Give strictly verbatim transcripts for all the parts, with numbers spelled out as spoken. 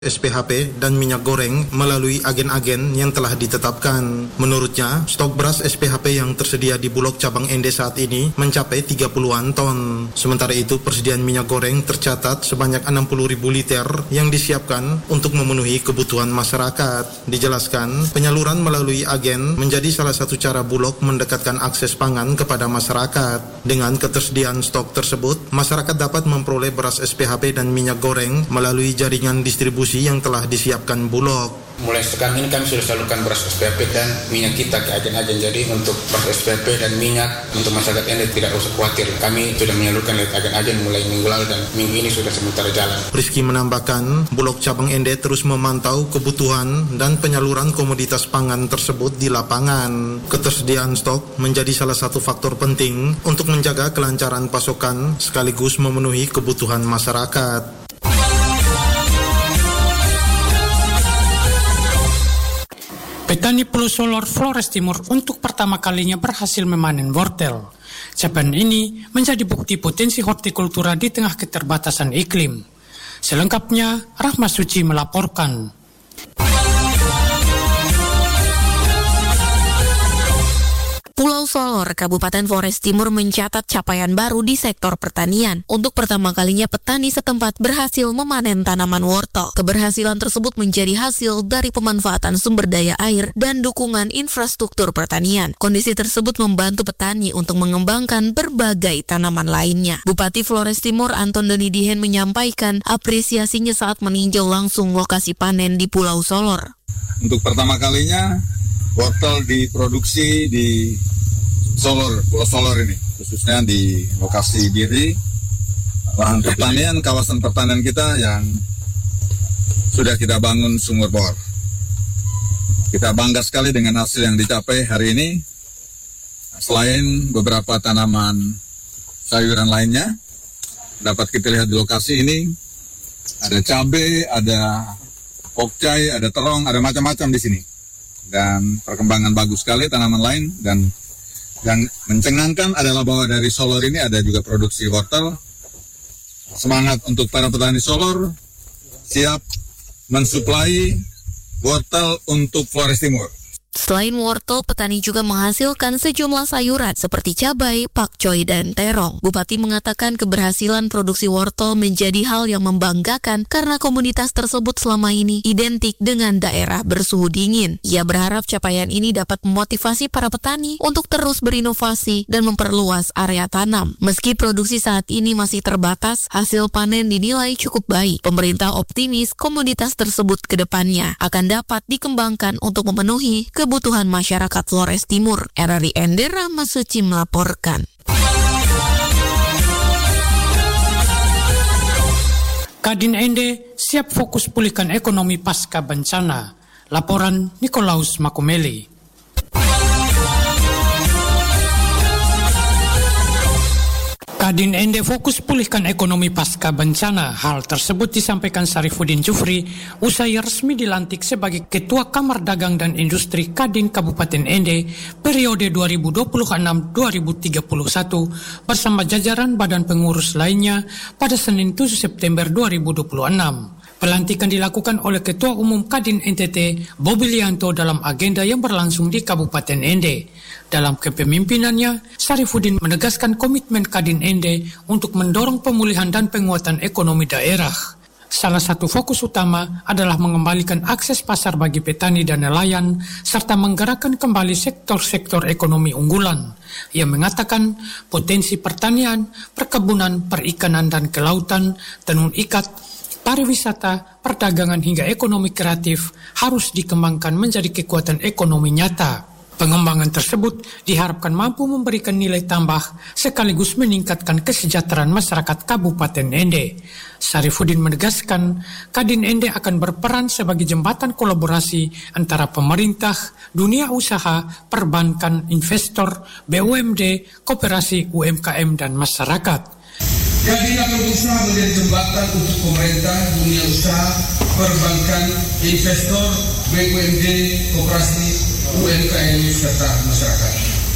S P H P dan minyak goreng melalui agen-agen yang telah ditetapkan. Menurutnya, stok beras S P H P yang tersedia di Bulog cabang Ende saat ini mencapai tiga puluhan ton. Sementara itu, persediaan minyak goreng tercatat sebanyak enam puluh ribu liter yang disiapkan untuk memenuhi kebutuhan masyarakat. Dijelaskan, penyaluran melalui agen menjadi salah satu cara Bulog mendekatkan akses pangan kepada masyarakat. Dengan ketersediaan stok tersebut, masyarakat dapat memperoleh beras S P H P dan minyak goreng melalui jaringan distribusi yang telah disiapkan Bulog. Mulai sekarang ini kami sudah salurkan beras S P H P dan minyak kita ke agen-agen. Jadi untuk beras S P H P dan minyak untuk masyarakat ini tidak usah khawatir. Kami sudah menyalurkan lewat agen-agen mulai minggu lalu dan minggu ini sudah sementara jalan. Rizky menambahkan, Bulog cabang Ende terus memantau kebutuhan dan penyaluran komoditas pangan tersebut di lapangan. Ketersediaan stok menjadi salah satu faktor penting untuk menjaga kelancaran pasokan sekaligus memenuhi kebutuhan masyarakat. Petani Pulau Solor, Flores Timur untuk pertama kalinya berhasil memanen wortel. Capaian ini menjadi bukti potensi hortikultura di tengah keterbatasan iklim. Selengkapnya, Rahma Suci melaporkan. Pulau Solor, Kabupaten Flores Timur mencatat capaian baru di sektor pertanian. Untuk pertama kalinya petani setempat berhasil memanen tanaman wortel. Keberhasilan tersebut menjadi hasil dari pemanfaatan sumber daya air dan dukungan infrastruktur pertanian. Kondisi tersebut membantu petani untuk mengembangkan berbagai tanaman lainnya. Bupati Flores Timur Anton Doni Dihen menyampaikan apresiasinya saat meninjau langsung lokasi panen di Pulau Solor. Untuk pertama kalinya wortel diproduksi di Solor, Pulau Solor ini, khususnya di lokasi diri lahan pertanian, kawasan pertanian kita yang sudah kita bangun sumur bor. Kita bangga sekali dengan hasil yang dicapai hari ini. Selain beberapa tanaman sayuran lainnya, dapat kita lihat di lokasi ini, ada cabai, ada pokcai, ada terong, ada macam-macam di sini. Dan perkembangan bagus sekali tanaman lain, dan yang mencengangkan adalah bahwa dari Solor ini ada juga produksi wortel. Semangat untuk para petani Solor, siap mensuplai wortel untuk Flores Timur. Selain wortel, petani juga menghasilkan sejumlah sayuran seperti cabai, pakcoy, dan terong. Bupati mengatakan keberhasilan produksi wortel menjadi hal yang membanggakan karena komunitas tersebut selama ini identik dengan daerah bersuhu dingin. Ia berharap capaian ini dapat memotivasi para petani untuk terus berinovasi dan memperluas area tanam. Meski produksi saat ini masih terbatas, hasil panen dinilai cukup baik. Pemerintah optimis komunitas tersebut ke depannya akan dapat dikembangkan untuk memenuhi kebutuhan masyarakat Flores Timur. R R I Ende Rahma Suci melaporkan. Kadin Ende siap fokus pulihkan ekonomi pasca bencana. Laporan Nikolaus Makumeli. Kadin Ende fokus pulihkan ekonomi pasca bencana. Hal tersebut disampaikan Sarifuddin Jufri usai resmi dilantik sebagai Ketua Kamar Dagang dan Industri Kadin Kabupaten Ende periode dua ribu dua puluh enam sampai dua ribu tiga puluh satu bersama jajaran badan pengurus lainnya pada Senin tujuh September dua ribu dua puluh enam. Pelantikan dilakukan oleh Ketua Umum Kadin N T T, Bobi Lianto dalam agenda yang berlangsung di Kabupaten Ende. Dalam kepemimpinannya, Sarifuddin menegaskan komitmen Kadin Ende untuk mendorong pemulihan dan penguatan ekonomi daerah. Salah satu fokus utama adalah mengembalikan akses pasar bagi petani dan nelayan, serta menggerakkan kembali sektor-sektor ekonomi unggulan. Ia mengatakan potensi pertanian, perkebunan, perikanan dan kelautan, tenun ikat, pariwisata, perdagangan hingga ekonomi kreatif harus dikembangkan menjadi kekuatan ekonomi nyata. Pengembangan tersebut diharapkan mampu memberikan nilai tambah sekaligus meningkatkan kesejahteraan masyarakat Kabupaten Ende. Sarifuddin menegaskan, Kadin Ende akan berperan sebagai jembatan kolaborasi antara pemerintah, dunia usaha, perbankan, investor, B U M D, koperasi, U M K M, dan masyarakat. Kadin akan berusaha menjadi jembatan untuk pemerintah, dunia usaha, perbankan, investor, B U M D, koperasi, U M K M, serta masyarakat.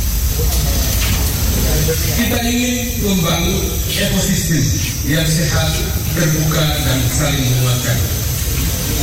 Kita ingin membangun ekosistem yang sehat, terbuka, dan saling menguatkan.